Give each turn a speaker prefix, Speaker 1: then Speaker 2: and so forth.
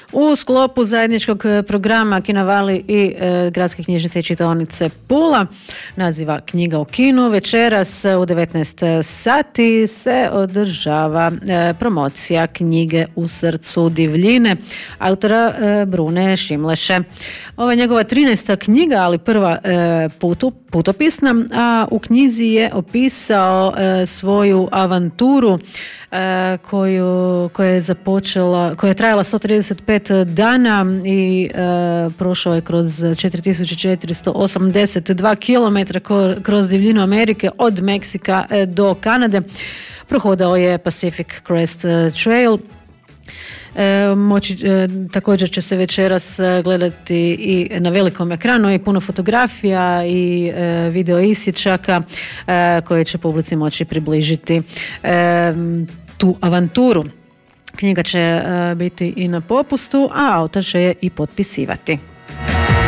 Speaker 1: U sklopu zajedničkog programa Kinavali i Gradske knjižnice i čitaonice Pula, naziva Knjiga u kinu, večeras u 19 sati se održava promocija knjige U srcu divljine autora Brune Šimleše. Ovo je njegova 13. knjiga, ali prva putopisna, a u knjizi je opisao svoju avanturu koja je trajala 135 dana i prošao je kroz 4482 km kroz divljinu Amerike od Meksika do Kanade. Prohodao je Pacific Crest Trail. Također će se večeras gledati i na velikom ekranu i puno fotografija i video isječaka koje će publici moći približiti tu avanturu. Knjiga će biti i na popustu, a autor će je i potpisivati.